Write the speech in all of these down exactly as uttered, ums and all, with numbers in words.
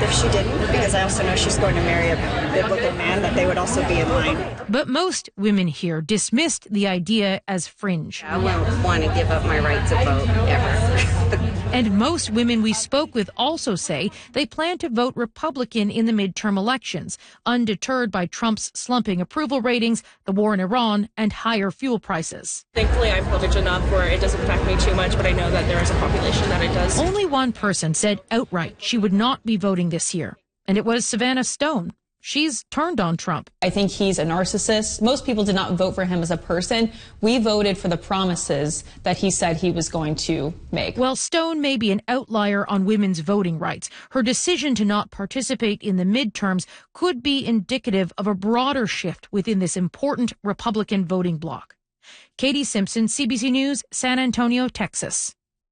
if she didn't, because I also know she's going to marry a biblical man, that they would also be in line. But most women here dismissed the idea as fringe. I wouldn't want to give up my right to vote ever. And most women we spoke with also say they plan to vote Republican in the midterm elections, undeterred by Trump's slumping approval ratings, the war in Iran, and higher fuel prices. Thankfully, I'm privileged enough where it doesn't affect me too much, but I know that there is a population that it does. Only one person said outright she would not be voting this year, and it was Savannah Stone. She's turned on Trump. I think he's a narcissist. Most people did not vote for him as a person. We voted for the promises that he said he was going to make. Well, Stone may be an outlier on women's voting rights. Her decision to not participate in the midterms could be indicative of a broader shift within this important Republican voting bloc. Katie Simpson, C B C News, San Antonio, Texas.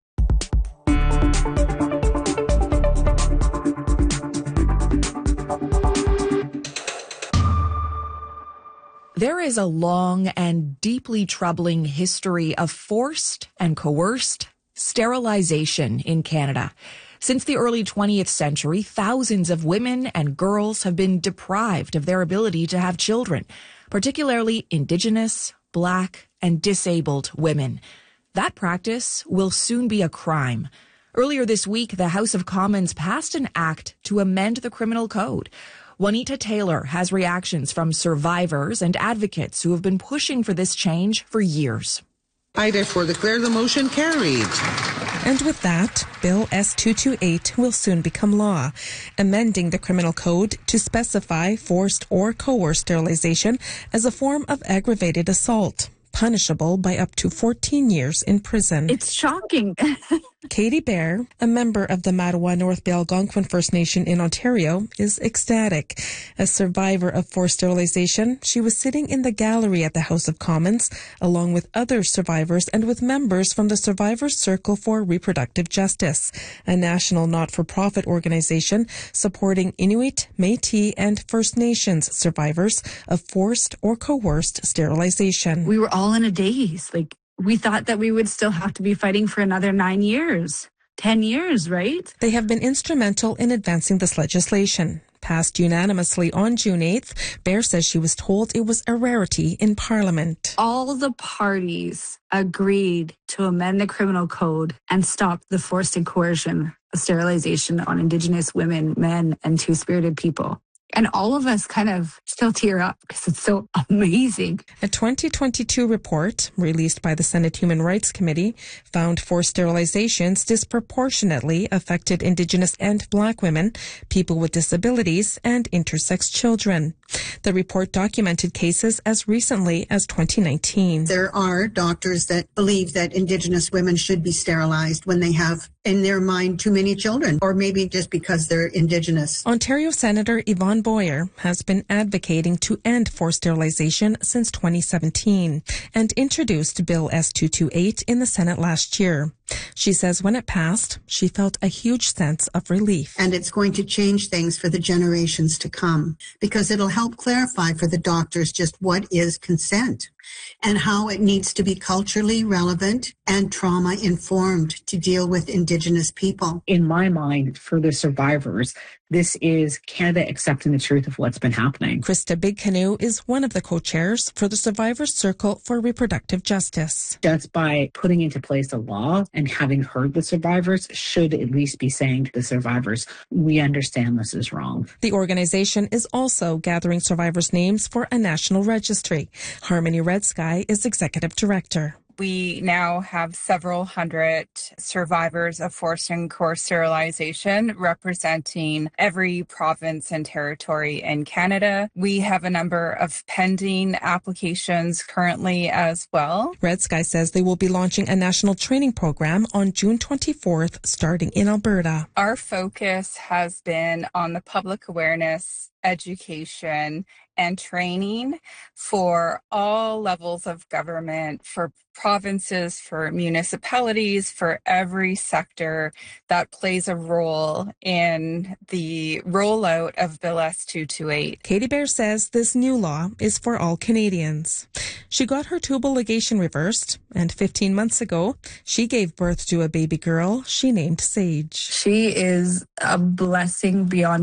There is a long and deeply troubling history of forced and coerced sterilization in Canada. Since the early twentieth century, thousands of women and girls have been deprived of their ability to have children, particularly Indigenous, Black, and disabled women. That practice will soon be a crime. Earlier this week, the House of Commons passed an act to amend the criminal code. Juanita Taylor has reactions from survivors and advocates who have been pushing for this change for years. I therefore declare the motion carried. And with that, Bill S two twenty-eight will soon become law, amending the criminal code to specify forced or coerced sterilization as a form of aggravated assault, punishable by up to fourteen years in prison. It's shocking. Katie Bear, a member of the Mattawa North Bay Algonquin First Nation in Ontario, is ecstatic. A survivor of forced sterilization, she was sitting in the gallery at the House of Commons, along with other survivors and with members from the Survivors Circle for Reproductive Justice, a national not-for-profit organization supporting Inuit, Métis, and First Nations survivors of forced or coerced sterilization. We were all in a daze. Like, we thought that we would still have to be fighting for another nine years, ten years, right? They have been instrumental in advancing this legislation. Passed unanimously on June eighth, Bear says she was told it was a rarity in Parliament. All the parties agreed to amend the criminal code and stop the forced and coercion of sterilization on Indigenous women, men, and two-spirited people. And all of us kind of still tear up because it's so amazing. A twenty twenty-two report released by the Senate Human Rights Committee found forced sterilizations disproportionately affected Indigenous and Black women, people with disabilities, and intersex children. The report documented cases as recently as twenty nineteen. There are doctors that believe that Indigenous women should be sterilized when they have in their mind too many children, or maybe just because they're Indigenous. Ontario Senator Yvonne Boyer has been advocating to end forced sterilization since twenty seventeen and introduced Bill S two twenty-eight in the Senate last year. She says when it passed, she felt a huge sense of relief. And it's going to change things for the generations to come, because it'll help clarify for the doctors just what is consent and how it needs to be culturally relevant and trauma-informed to deal with Indigenous people. In my mind, for the survivors, this is Canada accepting the truth of what's been happening. Krista Big Canoe is one of the co-chairs for the Survivors Circle for Reproductive Justice. Just by putting into place a law and having heard the survivors should at least be saying to the survivors, we understand this is wrong. The organization is also gathering survivors' names for a national registry. Harmony Red Sky is executive director. We now have several hundred survivors of forced and coerced sterilization representing every province and territory in Canada. We have a number of pending applications currently as well. Red Sky says they will be launching a national training program on June twenty-fourth, starting in Alberta. Our focus has been on the public awareness, education, and training for all levels of government, for provinces, for municipalities, for every sector that plays a role in the rollout of Bill S two twenty-eight. Katie Bear says this new law is for all Canadians. She got her tubal ligation reversed, and fifteen months ago, she gave birth to a baby girl she named Sage. She is a blessing beyond